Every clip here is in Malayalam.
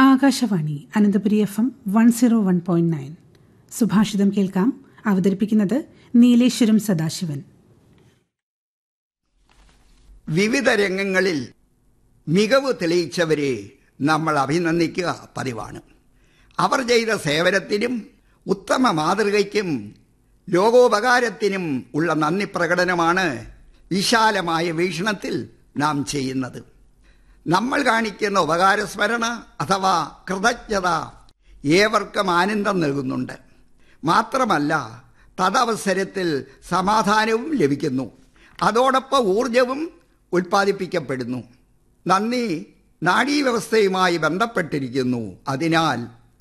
ആകാശവാണി അനന്തപുരി FM 101.9. സുഭാഷിതം കേൾക്കാം. അവതരിപ്പിക്കുന്നത് നീലേശ്വരം സദാശിവൻ. വിവിധ രംഗങ്ങളിൽ മികവ് തെളിയിച്ചവരെ നമ്മൾ അഭിനന്ദിക്കുക പതിവാണ്. അവർ ചെയ്ത സേവനത്തിനും ഉത്തമ മാതൃകയ്ക്കും ലോകോപകാരത്തിനും ഉള്ള നന്ദി പ്രകടനമാണ് വിശാലമായ വീക്ഷണത്തിൽ നാം ചെയ്യുന്നത്. നമ്മൾ കാണിക്കുന്ന ഉപകാരസ്മരണ അഥവാ കൃതജ്ഞത ഏവർക്കും ആനന്ദം നൽകുന്നുണ്ട്. മാത്രമല്ല, തദവസരത്തിൽ സമാധാനവും ലഭിക്കുന്നു. അതോടൊപ്പം ഊർജവും ഉൽപ്പാദിപ്പിക്കപ്പെടുന്നു. നന്ദി നാഡീവ്യവസ്ഥയുമായി ബന്ധപ്പെട്ടിരിക്കുന്നു. അതിനാൽ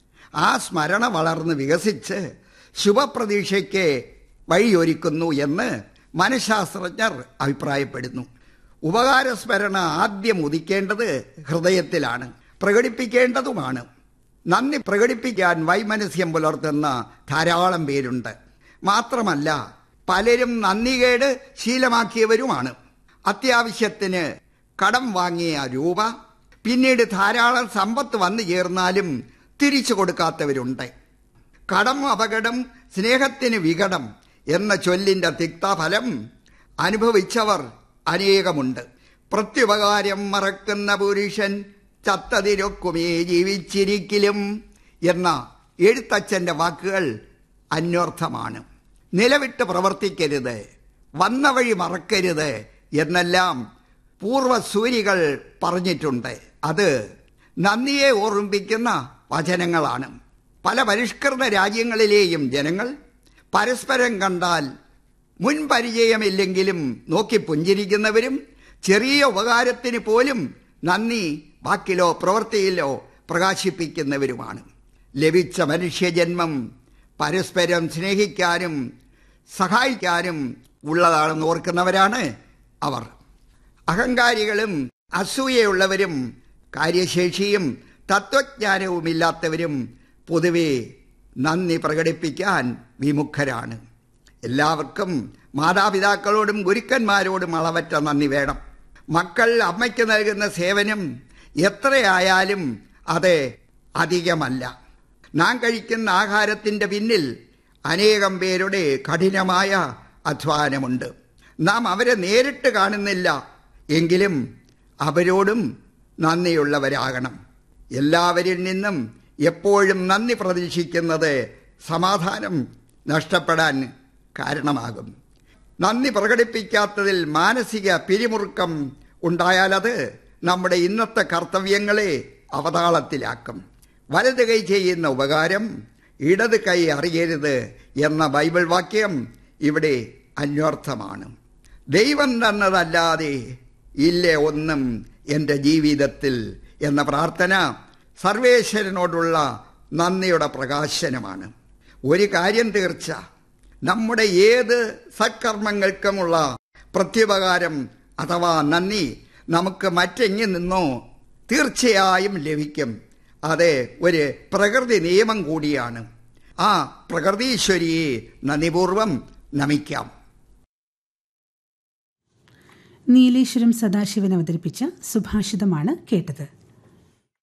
ആ സ്മരണ വളർന്ന് വികസിച്ച് ശുഭപ്രതീക്ഷയ്ക്ക് വഴിയൊരുക്കുന്നു എന്ന് മനഃശാസ്ത്രജ്ഞർ അഭിപ്രായപ്പെടുന്നു. ഉപകാരസ്മരണ ആദ്യം ഉദിക്കേണ്ടത് ഹൃദയത്തിലാണ്, പ്രകടിപ്പിക്കേണ്ടതുമാണ്. നന്ദി പ്രകടിപ്പിക്കാൻ വൈമനസ്യം പുലർത്തുന്ന ധാരാളം പേരുണ്ട്. മാത്രമല്ല, പലരും നന്ദികേട് ശീലമാക്കിയവരുമാണ്. അത്യാവശ്യത്തിന് കടം വാങ്ങിയ രൂപ പിന്നീട് ധാരാളം സമ്പത്ത് വന്നു ചേർന്നാലും തിരിച്ചു കൊടുക്കാത്തവരുണ്ട്. കടം അപകടം, സ്നേഹത്തിന് വികടം എന്ന ചൊല്ലിന്റെ തിക്തഫലം അനുഭവിച്ചവർ അനേകമുണ്ട്. പ്രത്യുപകാരം മറക്കുന്ന പുരുഷൻ ചത്തതിരൊക്കുമേ ജീവിച്ചിരിക്കലും എന്ന എഴുത്തച്ഛന്റെ വാക്കുകൾ അന്വർത്ഥമാണ്. നിലവിട്ട് പ്രവർത്തിക്കരുത്, വന്ന വഴി മറക്കരുത് എന്നെല്ലാം പൂർവസൂരികൾ പറഞ്ഞിട്ടുണ്ട്. അത് നന്ദിയെ ഓർമ്മിപ്പിക്കുന്ന വചനങ്ങളാണ്. പല പരിഷ്കൃത രാജ്യങ്ങളിലെയും ജനങ്ങൾ പരസ്പരം കണ്ടാൽ മുൻപരിചയമില്ലെങ്കിലും നോക്കി പുഞ്ചിരിക്കുന്നവരും ചെറിയ ഉപകാരത്തിന് പോലും നന്ദി വാക്കിലോ പ്രവൃത്തിയിലോ പ്രകാശിപ്പിക്കുന്നവരുമാണ്. ലഭിച്ച മനുഷ്യജന്മം പരസ്പരം സ്നേഹിക്കാനും സഹായിക്കാനും ഉള്ളതാണെന്ന് ഓർക്കുന്നവരാണ് അവർ. അഹങ്കാരികളും അസൂയയുള്ളവരും കാര്യശേഷിയും തത്വജ്ഞാനവുമില്ലാത്തവരും പൊതുവെ നന്ദി പ്രകടിപ്പിക്കാൻ വിമുഖരാണ്. എല്ലാവർക്കും മാതാപിതാക്കളോടും ഗുരുക്കന്മാരോടും അളവറ്റ നന്ദി വേണം. മക്കൾ അമ്മയ്ക്ക് നൽകുന്ന സേവനം എത്രയായാലും അത് അധികമല്ല. നാം കഴിക്കുന്ന ആഹാരത്തിൻ്റെ പിന്നിൽ അനേകം പേരുടെ കഠിനമായ അധ്വാനമുണ്ട്. നാം അവരെ നേരിട്ട് കാണുന്നില്ല എങ്കിലും അവരോടും നന്ദിയുള്ളവരാകണം. എല്ലാവരിൽ നിന്നും എപ്പോഴും നന്ദി പ്രതീക്ഷിക്കുന്നത് സമാധാനം നഷ്ടപ്പെടാൻ കാരണമാകും. നന്ദി പ്രകടിപ്പിക്കാത്തതിൽ മാനസിക പിരിമുറുക്കം ഉണ്ടായാലത് നമ്മുടെ ഇന്നത്തെ കർത്തവ്യങ്ങളെ അവതാളത്തിലാക്കും. വലത് കൈ ചെയ്യുന്ന ഉപകാരം ഇടത് കൈ അറിയരുത് എന്ന ബൈബിൾ വാക്യം ഇവിടെ അന്വർത്ഥമാണ്. ദൈവം തന്നതല്ലാതെ ഇല്ല ഒന്നും എൻ്റെ ജീവിതത്തിൽ എന്ന പ്രാർത്ഥന സർവേശ്വരനോടുള്ള നന്ദിയുടെ പ്രകാശനമാണ്. ഒരു കാര്യം തീർച്ച, നമ്മുടെ ഏത് സത്കർമ്മങ്ങൾക്കുമുള്ള പ്രത്യുപകാരം അഥവാ നന്ദി നമുക്ക് മറ്റെങ്ങി നിന്നോ തീർച്ചയായും ലഭിക്കും. അത് ഒരു പ്രകൃതി നിയമം കൂടിയാണ്. ആ പ്രകൃതീശ്വരിയെ നന്ദിപൂർവം നമിക്കാം. നീലേശ്വരം സദാശിവൻ അവതരിപ്പിച്ച സുഭാഷിതമാണ് കേട്ടത്.